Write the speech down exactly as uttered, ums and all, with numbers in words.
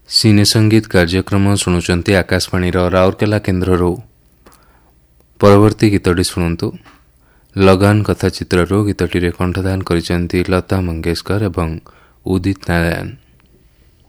सिने संगीत कार्यक्रम शुणुचंती आकाशवाणी राउरकेला केन्द्ररू परवर्ती गीतटी शुणु लगान कथा चित्ररू गीतटी कंठदान करिसेंती लता मंगेशकर एवं उदित नारायण।